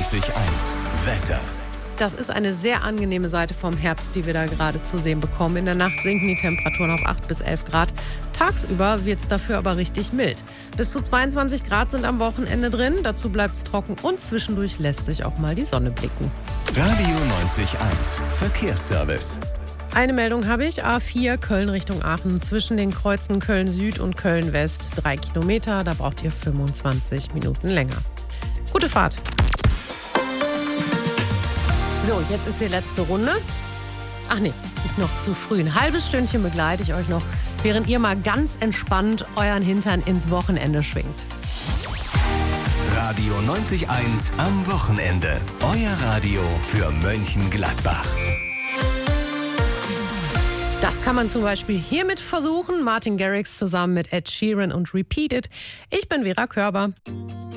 Wetter. Das ist eine sehr angenehme Seite vom Herbst, die wir da gerade zu sehen bekommen. In der Nacht sinken die Temperaturen auf 8 bis 11 Grad. Tagsüber wird es dafür aber richtig mild. Bis zu 22 Grad sind am Wochenende drin. Dazu bleibt es trocken und zwischendurch lässt sich auch mal die Sonne blicken. Radio 90.1 Verkehrsservice. Eine Meldung habe ich. A4 Köln Richtung Aachen. Zwischen den Kreuzen Köln Süd und Köln West 3 Kilometer. Da braucht ihr 25 Minuten länger. Gute Fahrt. So, jetzt ist die letzte Runde. Ach nee, ist noch zu früh. Ein halbes Stündchen begleite ich euch noch, während ihr mal ganz entspannt euren Hintern ins Wochenende schwingt. Radio 90.1 am Wochenende. Euer Radio für Mönchengladbach. Das kann man zum Beispiel hiermit versuchen. Martin Garrix zusammen mit Ed Sheeran und Repeat It. Ich bin Vera Körber.